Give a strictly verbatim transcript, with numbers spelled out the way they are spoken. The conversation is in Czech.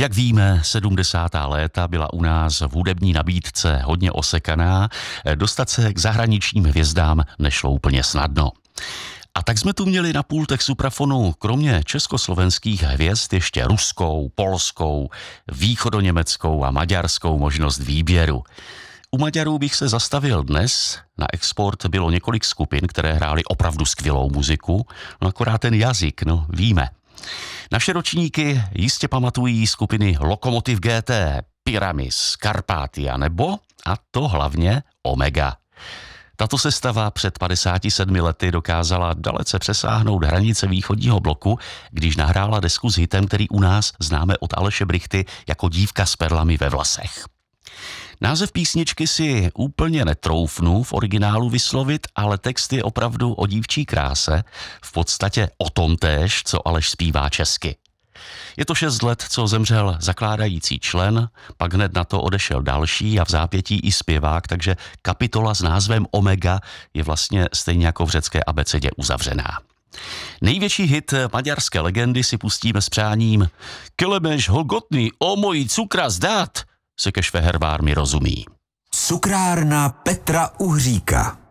Jak víme, sedmdesátá léta byla u nás v hudební nabídce hodně osekaná, dostat se k zahraničním hvězdám nešlo úplně snadno. A tak jsme tu měli na pultech Suprafonu kromě československých hvězd ještě ruskou, polskou, východoněmeckou a maďarskou možnost výběru. U Maďarů bych se zastavil dnes, na export bylo několik skupin, které hrály opravdu skvělou muziku, no akorát ten jazyk, no víme. Naše ročníky jistě pamatují skupiny Lokomotiv G T, Pyramis, Karpatia nebo, a to hlavně, Omega. Tato sestava před padesáti sedmi lety dokázala dalece přesáhnout hranice východního bloku, když nahrála desku s hitem, který u nás známe od Aleše Brichty jako Dívka s perlami ve vlasech. Název písničky si úplně netroufnu v originálu vyslovit, ale text je opravdu o dívčí kráse, v podstatě o tom též, co Aleš zpívá česky. Je to šest let, co zemřel zakládající člen, pak hned na to odešel další a v zápětí i zpěvák, takže kapitola s názvem Omega je vlastně stejně jako v řecké abecedě uzavřená. Největší hit maďarské legendy si pustíme s přáním Kelemeš Holgotný, o mojí cukra zdát, se ke švehervár mi rozumí. Cukrárna Petra Uhříka.